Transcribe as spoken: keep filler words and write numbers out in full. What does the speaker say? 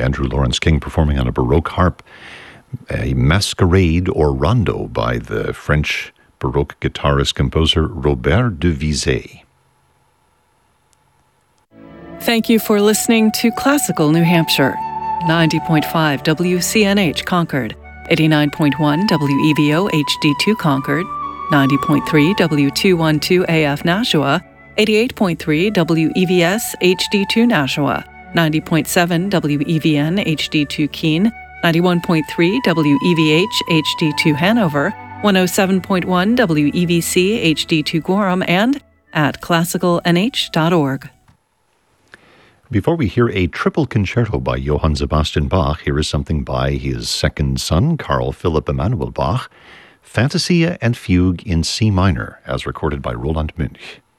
Andrew Lawrence King performing on a Baroque harp, a masquerade or rondo by the French Baroque guitarist-composer Robert de Vizet. Thank you for listening to Classical New Hampshire, ninety point five W C N H Concord, eighty-nine point one W E V O H D two Concord, ninety point three W two twelve A F Nashua, eighty-eight point three W E V S H D two Nashua, ninety point seven W E V N H D two Keene, ninety-one point three W E V H H D two Hanover, one oh seven point one W E V C H D two Gorham, and at classical n h dot org. Before we hear a triple concerto by Johann Sebastian Bach, here is something by his second son, Carl Philipp Emanuel Bach, Fantasia and Fugue in C minor, as recorded by Roland Münch.